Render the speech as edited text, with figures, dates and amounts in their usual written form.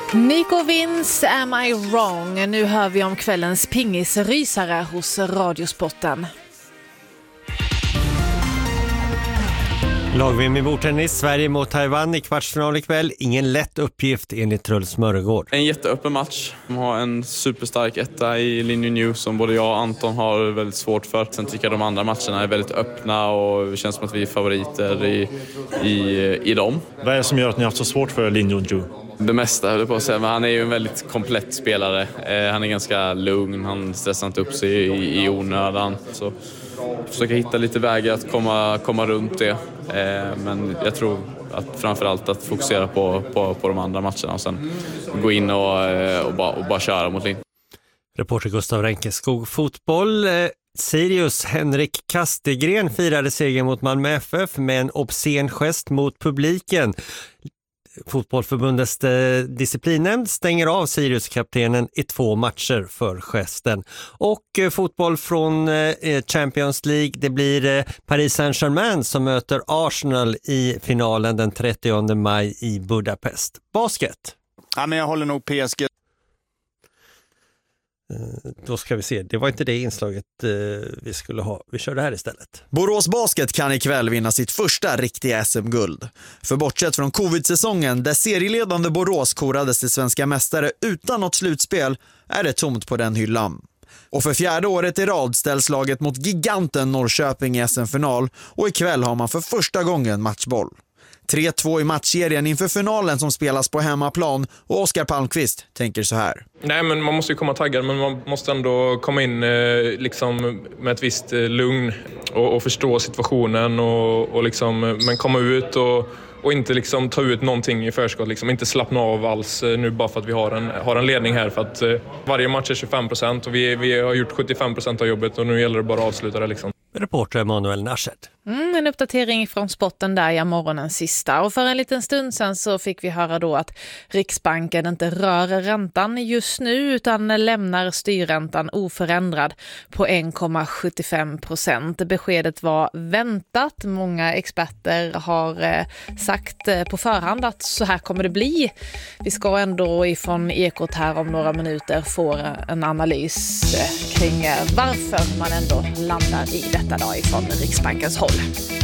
Nico Vince, Am I Wrong? Nu hör vi om kvällens pingisrysare hos Radiosporten. Lagvim i bordtennis, Sverige mot Taiwan i kvartsfinal ikväll. Ingen lätt uppgift enligt Truls Mörregård. En jätteöppen match. De har en superstark etta i Linju New som både jag och Anton har väldigt svårt för. Sen tycker jag de andra matcherna är väldigt öppna och det känns som att vi är favoriter i dem. Vad är det som gör att ni har haft så svårt för Linju New? Det mesta höll jag på att säga, men han är ju en väldigt komplett spelare. Han är ganska lugn, han stressar inte upp sig i onödan. Så försöka hitta lite vägar att komma runt det. Men jag tror att framförallt att fokusera på de andra matcherna och sen gå in och bara köra mot Linn. Reporter Gustav Ränkeskog, fotboll. Sirius Henrik Kastegren firade segern mot Malmö FF med en obscen gest mot publiken. Fotbollförbundets disciplinnämnd stänger av Sirius-kaptenen i 2 matcher för gesten. Och fotboll från Champions League, det blir Paris Saint-Germain som möter Arsenal i finalen den 30 maj i Budapest. Basket. Ja, men jag håller nog PSG. Då ska vi se, det var inte det inslaget vi skulle ha. Vi kör det här istället. Borås Basket kan ikväll vinna sitt första riktiga SM-guld. För bortsett från covid-säsongen där serieledande Borås korades till svenska mästare utan något slutspel är det tomt på den hyllan. Och för 4:e året i rad ställs laget mot giganten Norrköping i SM-final och ikväll har man för första gången matchboll. 3-2 i matchserien inför finalen som spelas på hemmaplan och Oskar Palmqvist tänker så här. Nej, men man måste ju komma taggad, men man måste ändå komma in liksom med ett visst lugn och förstå situationen och liksom, men komma ut och inte liksom ta ut någonting i förskott, liksom inte slappna av alls nu bara för att vi har en ledning här, för att varje match är 25% och vi har gjort 75% av jobbet och nu gäller det bara att avsluta det liksom. Reporter Emanuel Naschet. En uppdatering från sporten där i morgonens sista. Och för en liten stund sedan så fick vi höra då att Riksbanken inte rör räntan just nu utan lämnar styrräntan oförändrad på 1,75%. Beskedet var väntat. Många experter har sagt på förhand att så här kommer det bli. Vi ska ändå ifrån Ekot här om några minuter få en analys kring varför man ändå landar i detta dag ifrån Riksbankens håll.